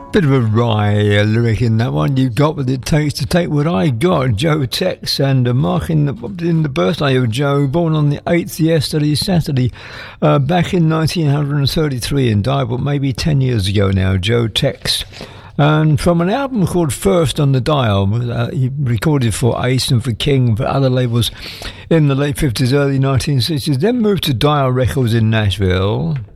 Bit of a wry lyric in that one. You got what it takes to take what I got. Joe Tex, and marking in the birthday of Joe, born on the 8th yesterday, Saturday, back in 1933 and died, but maybe 10 years ago now, Joe Tex. And from an album called First on the Dial, he recorded for Ace and for King and for other labels in the late 50s, early 1960s, then moved to Dial Records in Nashville,